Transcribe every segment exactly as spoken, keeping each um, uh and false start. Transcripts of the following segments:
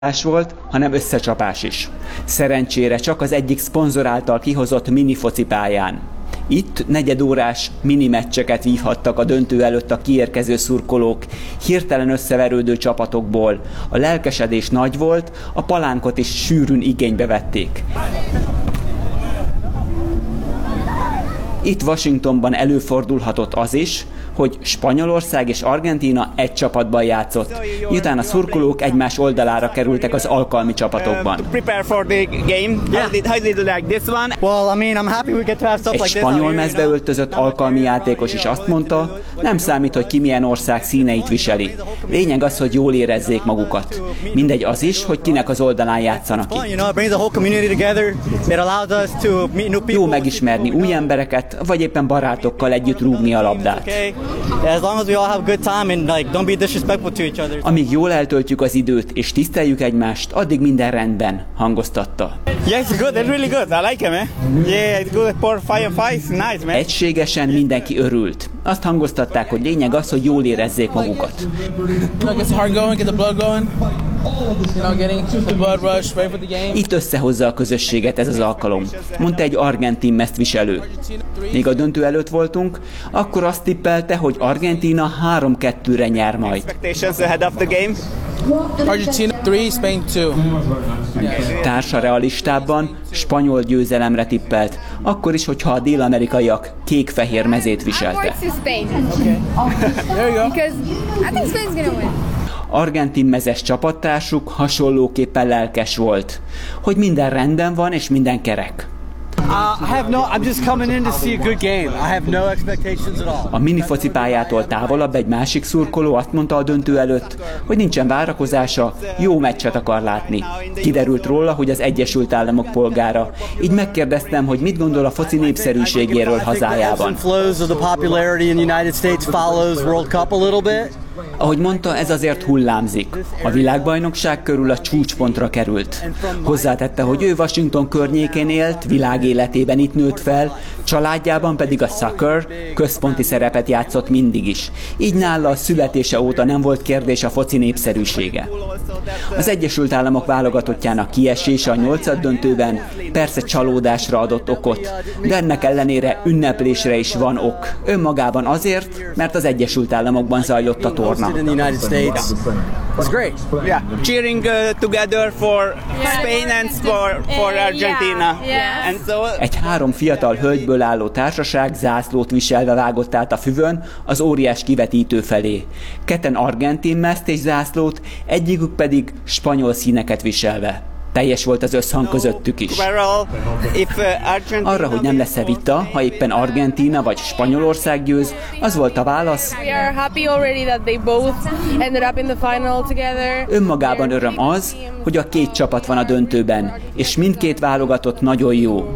volt, hanem összecsapás is. Szerencsére csak az egyik szponzor által kihozott mini focipályán. Itt negyedórás mini meccseket vívhattak a döntő előtt a kiérkező szurkolók, hirtelen összeverődő csapatokból. A lelkesedés nagy volt, a palánkot is sűrűn igénybe vették. Itt Washingtonban előfordulhatott az is, hogy Spanyolország és Argentína egy csapatban játszott, miután a szurkolók egymás oldalára kerültek az alkalmi csapatokban. Egy spanyol mezbe öltözött alkalmi játékos is azt mondta, nem számít, hogy ki milyen ország színeit viseli. Lényeg az, hogy jól érezzék magukat. Mindegy az is, hogy kinek az oldalán játszanak itt. Jó megismerni új embereket, vagy éppen barátokkal együtt rúgni a labdát. Amíg jól eltöltjük az időt és tiszteljük egymást, addig minden rendben, hangoztatta. Egységesen mindenki örült. Azt hangoztatták, hogy lényeg az, hogy jól érezzék magukat. Itt összehozza a közösséget ez az alkalom, mondta egy argentin mesztviselő. Míg a döntő előtt voltunk, akkor azt tippelte, hogy Argentína három kettőre nyer majd. Társa realistában spanyol győzelemre tippelt, akkor is, hogyha a dél-amerikaiak kék-fehér mezét viselte. Argentin mezes csapattársuk hasonlóképpen lelkes volt, hogy minden rendben van és minden kerek. A mini focipályától távolabb egy másik szurkoló azt mondta a döntő előtt, hogy nincsen várakozása, jó meccset akar látni. Kiderült róla, hogy az Egyesült Államok polgára. Így megkérdeztem, hogy mit gondol a foci népszerűségéről hazájában. Ahogy mondta, ez azért hullámzik. A világbajnokság körül a csúcspontra került. Hozzátette, hogy ő Washington környékén élt, világéletében itt nőtt fel, családjában pedig a soccer központi szerepet játszott mindig is. Így nála a születése óta nem volt kérdés a foci népszerűsége. Az Egyesült Államok válogatottjának kiesése a nyolcaddöntőben persze csalódásra adott okot, de ennek ellenére ünneplésre is van ok. Önmagában azért, mert az Egyesült Államokban zajlott a torna. It's great. Yeah, cheering uh, together for Spain and for for Argentina. And so egy három fiatal hölgyből álló társaság zászlót viselve vágott át a füvön az óriás kivetítő felé. Ketten argentin mezt és zászlót, egyikük pedig spanyol színeket viselve. Teljes volt az összhang közöttük is. Arra, hogy nem lesz-e vita, ha éppen Argentína vagy Spanyolország győz, az volt a válasz. Önmagában öröm az, hogy a két csapat van a döntőben, és mindkét válogatott nagyon jó.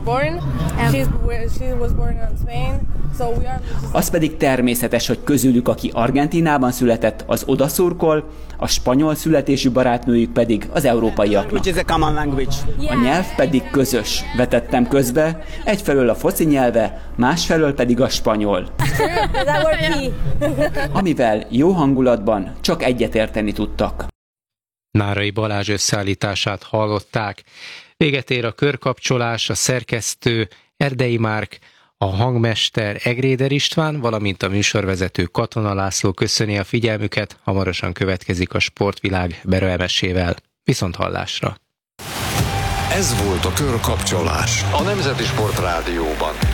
Az pedig természetes, hogy közülük, aki Argentínában született, az odaszurkol, a spanyol születésű barátnőjük pedig az európaiaknak. A nyelv pedig közös, vetettem közbe, egyfelől a foci nyelve, másfelől pedig a spanyol. Amivel jó hangulatban csak egyetérteni tudtak. Nárai Balázs összeállítását hallották. Véget ér a körkapcsolás, a szerkesztő Erdei Márk, a hangmester Egréder István, valamint a műsorvezető Katona László köszöni a figyelmüket, hamarosan következik a Sportvilág Bero Emesével. Viszont hallásra! Ez volt a Körkapcsolás a Nemzeti Sport Rádióban.